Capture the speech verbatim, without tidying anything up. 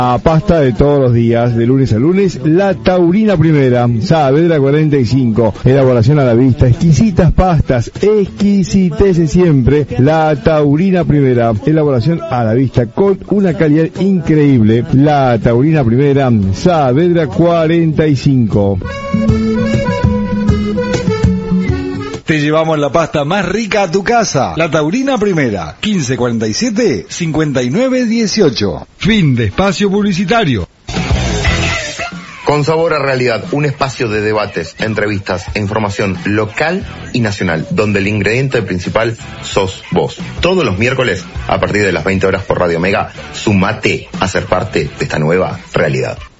A pasta de todos los días, de lunes a lunes, La Taurina Primera, Saavedra cuarenta y cinco, elaboración a la vista, exquisitas pastas, exquisitece siempre, La Taurina Primera, elaboración a la vista con una calidad increíble, La Taurina Primera, Saavedra cuarenta y cinco. Te llevamos la pasta más rica a tu casa. La Taurina Primera, quince cuarenta y siete, cincuenta y nueve dieciocho. Fin de espacio publicitario. Con Sabor a Realidad, un espacio de debates, entrevistas e información local y nacional, donde el ingrediente principal sos vos. Todos los miércoles, a partir de las veinte horas por Radio Mega, sumate a ser parte de esta nueva realidad.